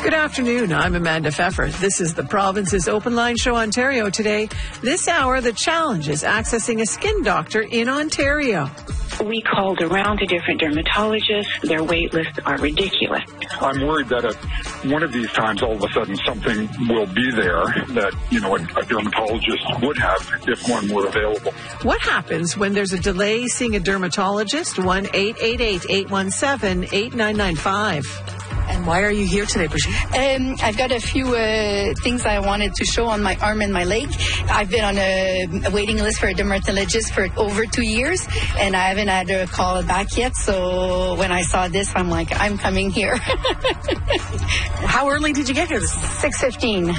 Good afternoon. I'm Amanda Pfeffer. This is the Province's Open Line Show Ontario today. This hour, the challenge is accessing a skin doctor in Ontario. We called around to different dermatologists. Their wait lists are ridiculous. I'm worried that at one of these times, all of a sudden, something will be there that, a dermatologist would have if one were available. What happens when there's a delay seeing a dermatologist? 1-888-817-8995. And why are you here today, Brigitte? I've got a few things I wanted to show on my arm and my leg. I've been on a waiting list for a dermatologist for over 2 years, and I haven't had a call back yet. So when I saw this, I'm like, I'm coming here. How early did you get here? 6:15.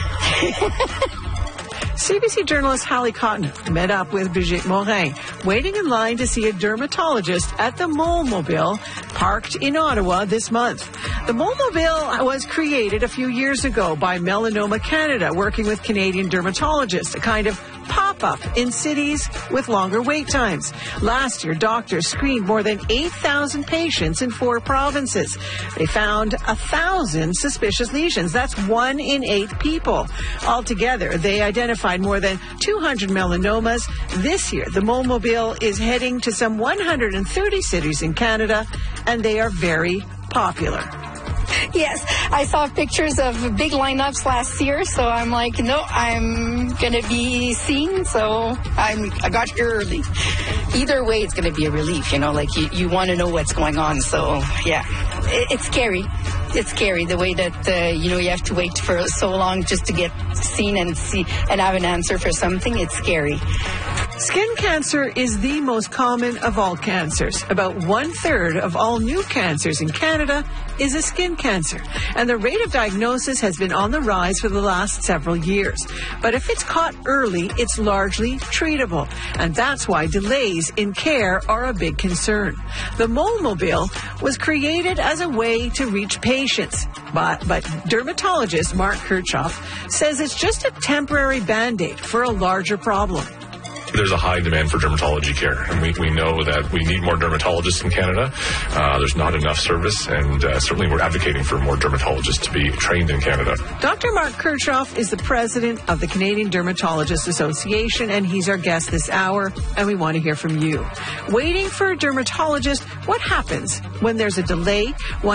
CBC journalist Hallie Cotton met up with Brigitte Morin, waiting in line to see a dermatologist at the Mole-Mobile, parked in Ottawa this month. The Mole-Mobile was created a few years ago by Melanoma Canada, working with Canadian dermatologists, a kind of pop-up in cities with longer wait times. Last year, doctors screened more than 8,000 patients in 4 provinces. They found 1,000 suspicious lesions. That's 1 in 8 people. Altogether, they identified more than 200 melanomas. This year, the Mole-Mobile is heading to some 130 cities in Canada, and they are very popular. Yes, I saw pictures of big lineups last year, so I'm like, no, I'm going to be seen, so I got here early. Either way, it's going to be a relief, you want to know what's going on, so yeah, it's scary. It's scary the way that, you have to wait for so long just to get seen and have an answer for something. It's scary. Skin cancer is the most common of all cancers. About 1/3 of all new cancers in Canada is a skin cancer, and the rate of diagnosis has been on the rise for the last several years. But if it's caught early, it's largely treatable, and that's why delays in care are a big concern. The Mole-Mobile was created as a way to reach patients, but dermatologist Mark Kirchhoff says it's just a temporary Band-Aid for a larger problem. There's a high demand for dermatology care, and we know that we need more dermatologists in Canada. There's not enough service, and certainly we're advocating for more dermatologists to be trained in Canada. Dr. Mark Kirchhoff is the president of the Canadian Dermatologists Association, and he's our guest this hour, and we want to hear from you. Waiting for a dermatologist, what happens when there's a delay?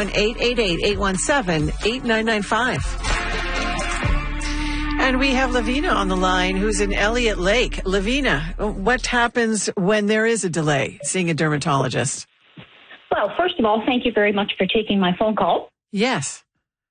1-888-817-8995. And we have Lavina on the line, who's in Elliott Lake. Lavina, what happens when there is a delay seeing a dermatologist? Well, first of all, thank you very much for taking my phone call. Yes.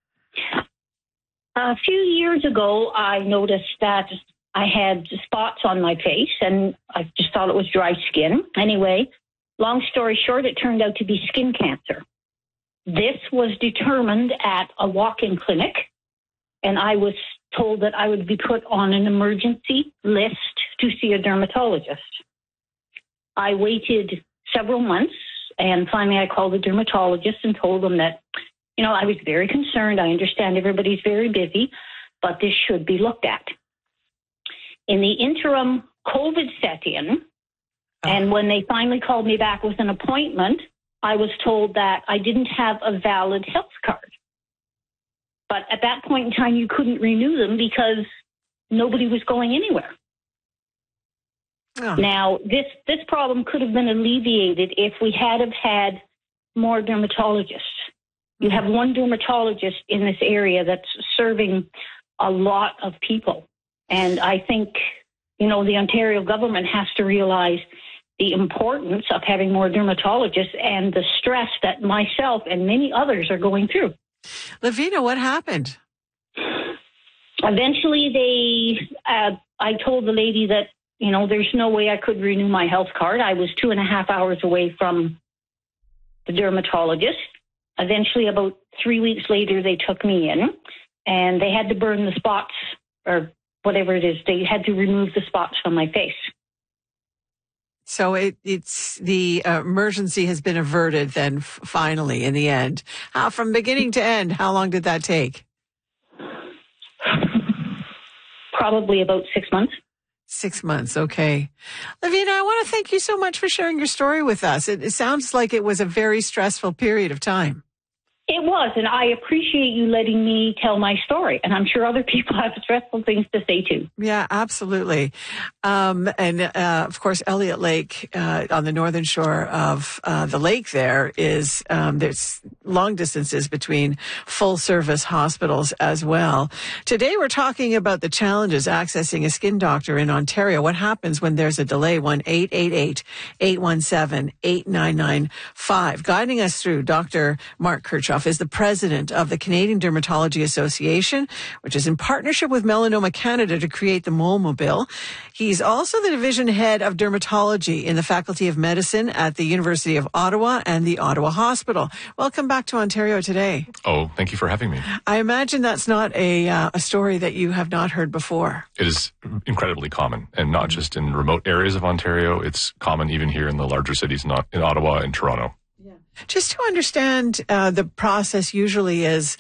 A few years ago, I noticed that I had spots on my face, and I just thought it was dry skin. Anyway, long story short, it turned out to be skin cancer. This was determined at a walk-in clinic, and I was told that I would be put on an emergency list to see a dermatologist. I waited several months, and finally I called the dermatologist and told them that, I was very concerned. I understand everybody's very busy, but this should be looked at. In the interim, COVID set in, and when they finally called me back with an appointment, I was told that I didn't have a valid health card. But at that point in time, you couldn't renew them because nobody was going anywhere. Oh. Now, this problem could have been alleviated if we had had more dermatologists. You have one dermatologist in this area that's serving a lot of people. And I think, the Ontario government has to realize the importance of having more dermatologists and the stress that myself and many others are going through. Lavina, what happened? Eventually, I told the lady that, there's no way I could renew my health card. I was 2.5 hours away from the dermatologist. Eventually, about 3 weeks later, they took me in, and they had to burn the spots, or whatever it is. They had to remove the spots from my face. So it's the emergency has been averted then finally in the end. From beginning to end, how long did that take? Probably about 6 months. 6 months, okay. Lavina, I want to thank you so much for sharing your story with us. It sounds like it was a very stressful period of time. It was, and I appreciate you letting me tell my story. And I'm sure other people have stressful things to say too. Yeah, absolutely. Of course, Elliott Lake, on the northern shore of the lake there is, there's long distances between full service hospitals as well. Today we're talking about the challenges accessing a skin doctor in Ontario. What happens when there's a delay? 1-888-817-8995. Guiding us through, Dr. Mark Kirchhoff is the president of the Canadian Dermatology Association, which is in partnership with Melanoma Canada to create the Mole-Mobile. He's also the division head of dermatology in the Faculty of Medicine at the University of Ottawa and the Ottawa Hospital. Welcome back to Ontario today. Oh, thank you for having me. I imagine that's not a story that you have not heard before. It is incredibly common, and not just in remote areas of Ontario. It's common even here in the larger cities, not in Ottawa and Toronto. Just to understand, the process usually is,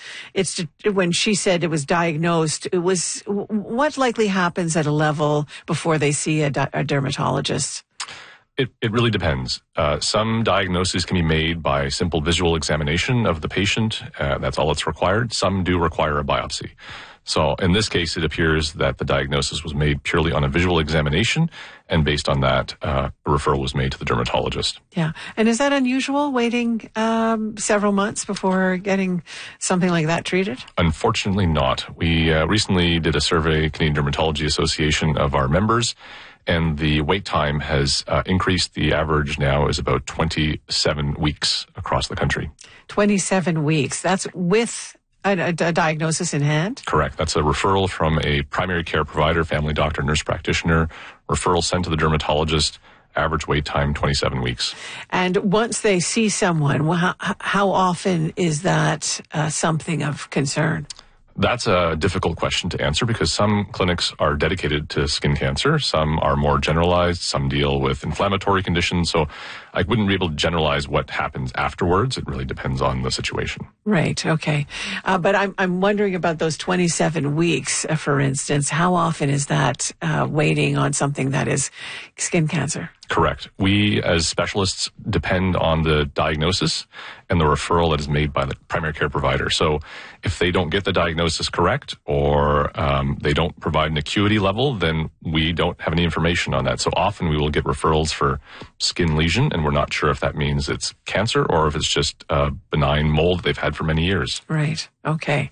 when she said it was diagnosed, it was, what likely happens at a level before they see a dermatologist? It really depends. Some diagnoses can be made by simple visual examination of the patient. That's all that's required. Some do require a biopsy. So in this case, it appears that the diagnosis was made purely on a visual examination, and based on that, a referral was made to the dermatologist. Yeah. And is that unusual, waiting several months before getting something like that treated? Unfortunately not. We recently did a survey, Canadian Dermatology Association, of our members, and the wait time has increased. The average now is about 27 weeks across the country. 27 weeks. That's with a diagnosis in hand? Correct. That's a referral from a primary care provider, family doctor, nurse practitioner, referral sent to the dermatologist, average wait time 27 weeks. And once they see someone, how often is that something of concern? That's a difficult question to answer because some clinics are dedicated to skin cancer. Some are more generalized. Some deal with inflammatory conditions. So I wouldn't be able to generalize what happens afterwards. It really depends on the situation. Right. Okay. But I'm wondering about those 27 weeks, for instance. How often is that waiting on something that is skin cancer? Correct. We, as specialists, depend on the diagnosis and the referral that is made by the primary care provider. So if they don't get the diagnosis correct or they don't provide an acuity level, then we don't have any information on that. So often we will get referrals for skin lesion, and we're not sure if that means it's cancer or if it's just a benign mold they've had for many years. Right. Okay.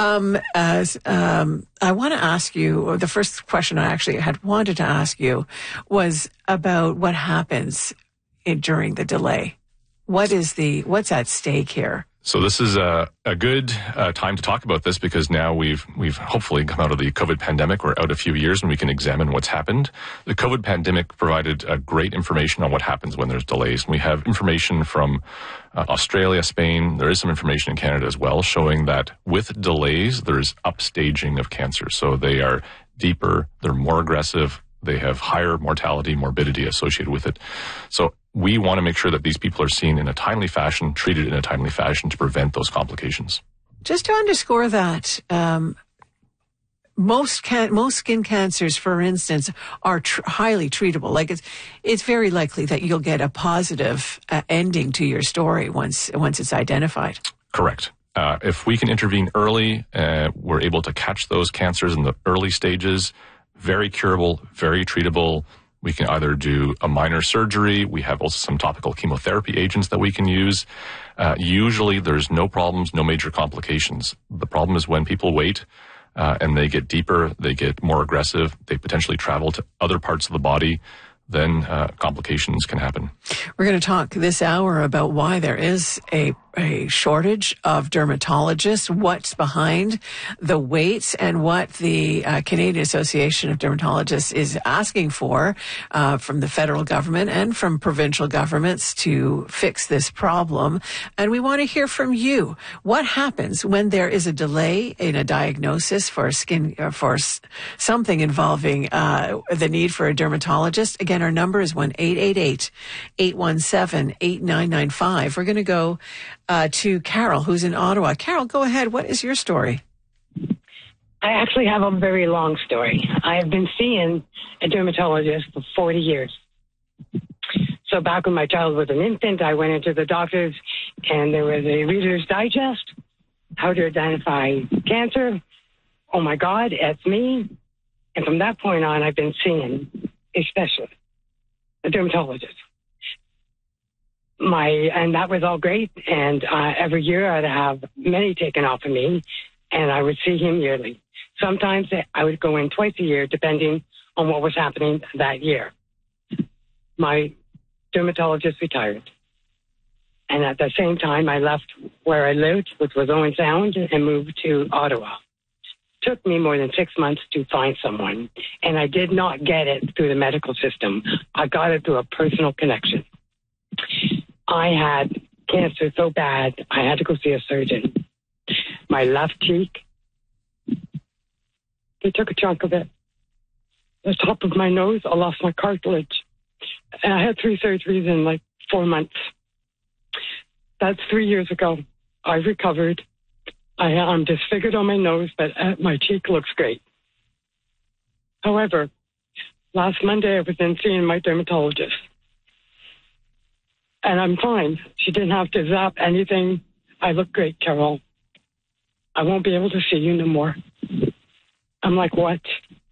I want to ask you, the first question I actually had wanted to ask you was about what happens during the delay. What's at stake here? So this is a good time to talk about this because now we've hopefully come out of the COVID pandemic. We're out a few years and we can examine what's happened. The COVID pandemic provided great information on what happens when there's delays. And we have information from Australia, Spain. There is some information in Canada as well showing that with delays, there's upstaging of cancer. So they are deeper, they're more aggressive, they have higher mortality, morbidity associated with it. So we want to make sure that these people are seen in a timely fashion, treated in a timely fashion to prevent those complications. Just to underscore that, most skin cancers, for instance, are highly treatable. Like it's very likely that you'll get a positive ending to your story once it's identified. Correct. If we can intervene early, we're able to catch those cancers in the early stages. Very curable, very treatable. We can either do a minor surgery. We have also some topical chemotherapy agents that we can use. Usually there's no problems, no major complications. The problem is when people wait and they get deeper, they get more aggressive, they potentially travel to other parts of the body, then complications can happen. We're going to talk this hour about why there is a shortage of dermatologists, what's behind the waits, and what the Canadian Association of Dermatologists is asking for from the federal government and from provincial governments to fix this problem. And we want to hear from you. What happens when there is a delay in a diagnosis for something involving the need for a dermatologist? Again, our number is 1-888-817-8995. We're going to go to Carol, who's in Ottawa. Carol, go ahead. What is your story? I actually have a very long story. I have been seeing a dermatologist for 40 years. So back when my child was an infant, I went into the doctor's and there was a Reader's Digest, how to identify cancer. Oh my God, it's me. And from that point on, I've been seeing a specialist, a dermatologist. And that was all great. And every year I'd have many taken off of me, and I would see him yearly. Sometimes I would go in twice a year, depending on what was happening that year. My dermatologist retired. And at the same time, I left where I lived, which was Owen Sound, and moved to Ottawa. Took me more than 6 months to find someone, and I did not get it through the medical system. I got it through a personal connection. I had cancer so bad, I had to go see a surgeon. My left cheek, they took a chunk of it. The top of my nose, I lost my cartilage. And I had 3 surgeries in like 4 months. That's 3 years ago. I recovered. I'm disfigured on my nose, but my cheek looks great. However, last Monday I was in seeing my dermatologist. And I'm fine. She didn't have to zap anything. I look great, Carol. I won't be able to see you no more. I'm like, what?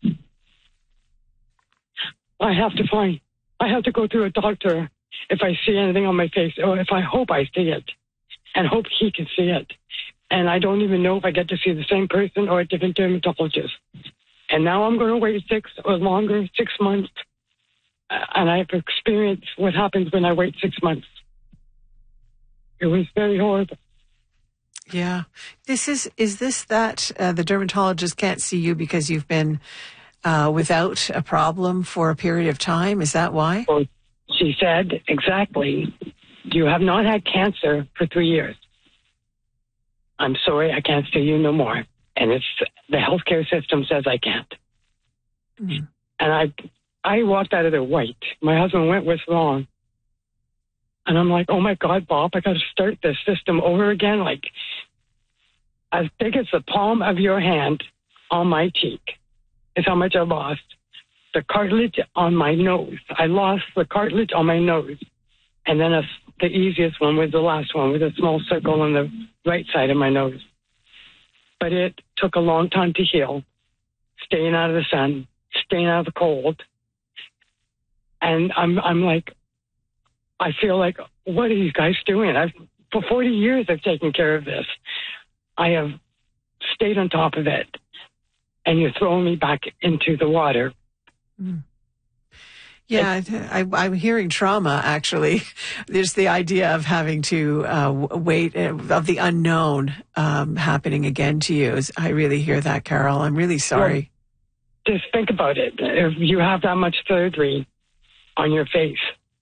I have to go through a doctor if I see anything on my face, or if I hope I see it, and hope he can see it. And I don't even know if I get to see the same person or a different dermatologist. And now I'm going to wait 6 months. And I've experienced what happens when I wait 6 months. It was very horrible. Yeah. Is this that the dermatologist can't see you because you've been without a problem for a period of time? Is that why? Well, she said, exactly. You have not had cancer for 3 years. I'm sorry, I can't see you no more. And it's the healthcare system says I can't. Mm-hmm. And I walked out of there white. My husband went, what's wrong? And I'm like, oh my God, Bob, I got to start this system over again. Like, as big as the palm of your hand on my cheek is how much I lost. The cartilage on my nose. I lost the cartilage on my nose. And then the easiest one was the last one with a small circle on the right side of my nose. But it took a long time to heal. Staying out of the sun, staying out of the cold. And I'm like, I feel like, what are you guys doing? For 40 years, I've taken care of this. I have stayed on top of it. And you're throwing me back into the water. Mm. Yeah, I'm hearing trauma, actually. There's the idea of having to wait, of the unknown happening again to you. I really hear that, Carol. I'm really sorry. Well, just think about it. If you have that much surgery on your face,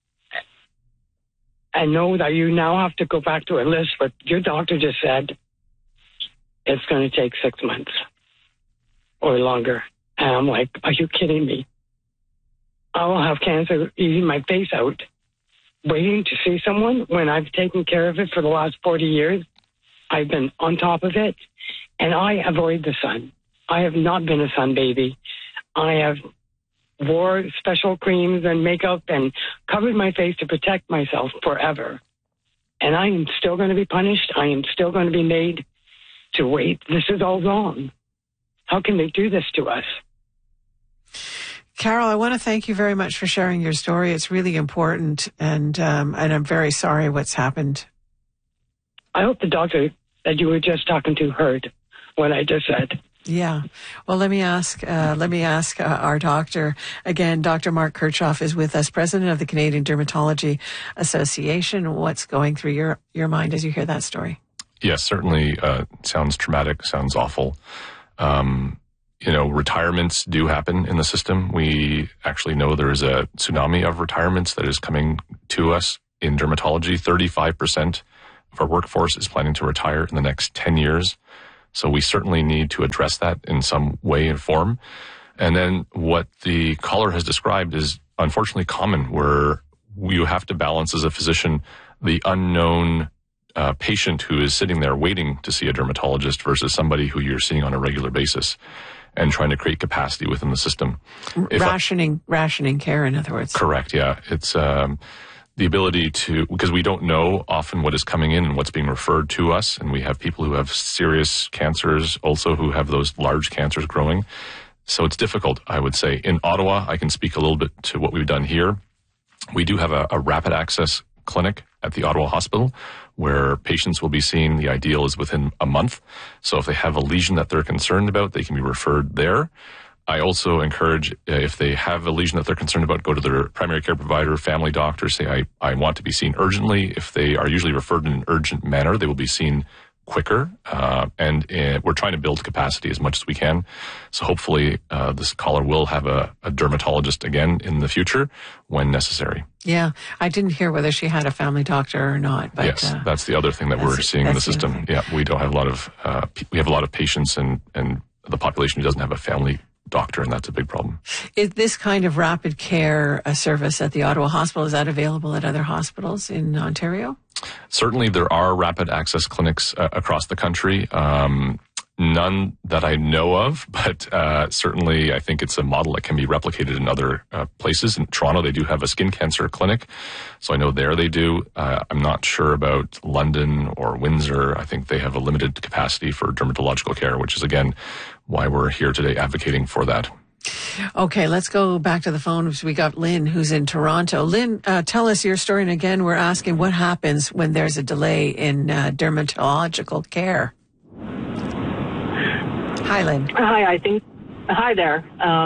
and know that you now have to go back to a list, but your doctor just said it's going to take 6 months or longer. And I'm like, are you kidding me? I will have cancer eating my face out, waiting to see someone when I've taken care of it for the last 40 years. I've been on top of it, and I avoid the sun. I have not been a sun baby. I have wore special creams and makeup and covered my face to protect myself forever. And I am still going to be punished. I am still going to be made to wait. This is all wrong. How can they do this to us? Carol, I want to thank you very much for sharing your story. It's really important, and I'm very sorry what's happened. I hope the doctor that you were just talking to heard what I just said. Yeah. Well, let me ask our doctor again. Dr. Mark Kirchhoff is with us, president of the Canadian Dermatology Association. What's going through your mind as you hear that story? Yes, certainly. Sounds traumatic. Sounds awful. Retirements do happen in the system. We actually know there is a tsunami of retirements that is coming to us in dermatology. 35% of our workforce is planning to retire in the next 10 years. So we certainly need to address that in some way and form. And then what the caller has described is unfortunately common, where you have to balance as a physician the unknown patient who is sitting there waiting to see a dermatologist versus somebody who you're seeing on a regular basis, and trying to create capacity within the system. Rationing care, in other words. Correct, yeah. It's the ability to, because we don't know often what is coming in and what's being referred to us, and we have people who have serious cancers also who have those large cancers growing. So it's difficult, I would say. In Ottawa, I can speak a little bit to what we've done here. We do have a rapid access clinic at the Ottawa Hospital where patients will be seen. The ideal is within a month. So if they have a lesion that they're concerned about, they can be referred there. I also encourage, if they have a lesion that they're concerned about, go to their primary care provider, family doctor, say, I want to be seen urgently. If they are usually referred in an urgent manner, they will be seen quicker. And we're trying to build capacity as much as we can. So hopefully this caller will have a dermatologist again in the future when necessary. Yeah, I didn't hear whether she had a family doctor or not. But, yes, that's the other thing that we're seeing in the system. Yeah, we don't have a lot of we have a lot of patients and the population who doesn't have a family doctor, and that's a big problem. Is this kind of rapid care service at the Ottawa Hospital, is that available at other hospitals in Ontario? Certainly there are rapid access clinics across the country. None that I know of, but certainly I think it's a model that can be replicated in other places. In Toronto, they do have a skin cancer clinic, so I know there they do. I'm not sure about London or Windsor. I think they have a limited capacity for dermatological care, which is, again, why we're here today advocating for that. Okay, let's go back to the phone. We got Lynn, who's in Toronto. Lynn, tell us your story. And again, we're asking what happens when there's a delay in dermatological care. Hi, Lynn. Hi there.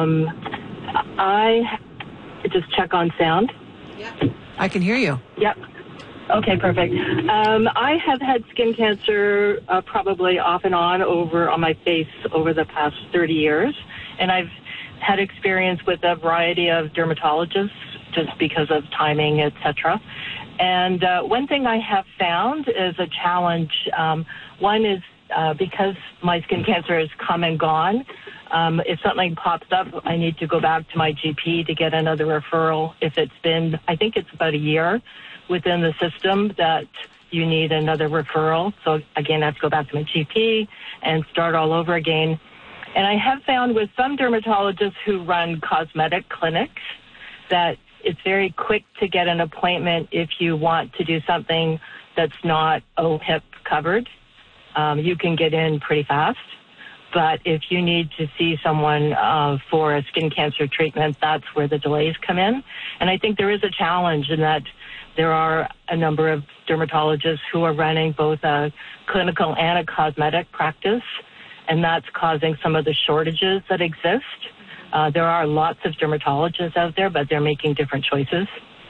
I just check on sound. Yeah. I can hear you. Yep. Okay, perfect. I have had skin cancer probably off and on on my face over the past 30 years, and I've had experience with a variety of dermatologists just because of timing, etc. And one thing I have found is a challenge. One is because my skin cancer has come and gone, if something pops up, I need to go back to my GP to get another referral. If it's been, I think it's about a year within the system that you need another referral. So again, I have to go back to my GP and start all over again. And I have found with some dermatologists who run cosmetic clinics that it's very quick to get an appointment if you want to do something that's not OHIP covered. You can get in pretty fast. But if you need to see someone for a skin cancer treatment, that's where the delays come in. And I think there is a challenge in that there are a number of dermatologists who are running both a clinical and a cosmetic practice, and that's causing some of the shortages that exist. There are lots of dermatologists out there, but they're making different choices.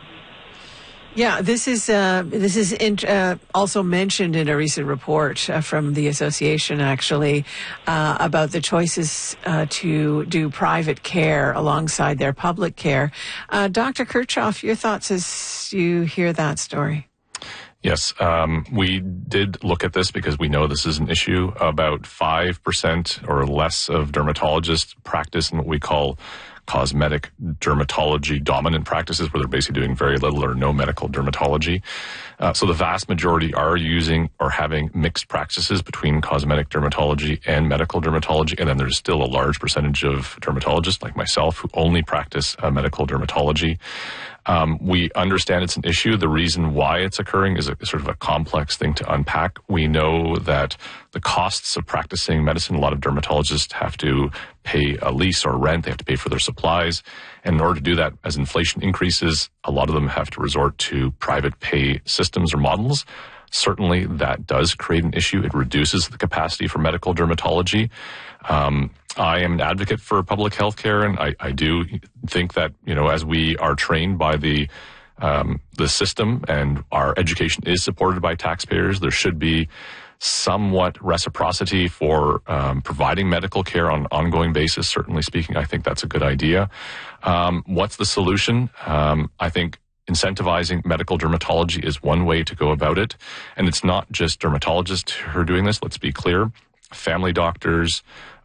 Yeah, this is also mentioned in a recent report from the association, actually, about the choices to do private care alongside their public care. Dr. Kirchhoff, your thoughts as you hear that story? Yes, we did look at this because we know this is an issue. About 5% or less of dermatologists practice in what we call cosmetic dermatology dominant practices, where they're basically doing very little or no medical dermatology. So the vast majority are using or having mixed practices between cosmetic dermatology and medical dermatology. And then there's still a large percentage of dermatologists like myself who only practice medical dermatology. We understand it's an issue. The reason why it's occurring is a sort of a complex thing to unpack. We know that the costs of practicing medicine, a lot of dermatologists have to pay a lease or rent. They have to pay for their supplies. And in order to do that, as inflation increases, a lot of them have to resort to private pay systems or models. Certainly that does create an issue. It reduces the capacity for medical dermatology. I am an advocate for public health care, and I do think that, you know, as we are trained by the system and our education is supported by taxpayers, there should be somewhat reciprocity for providing medical care on an ongoing basis. Certainly speaking, I think that's a good idea. What's the solution? I think incentivizing medical dermatology is one way to go about it. And it's not just dermatologists who are doing this. Let's be clear. Family doctors,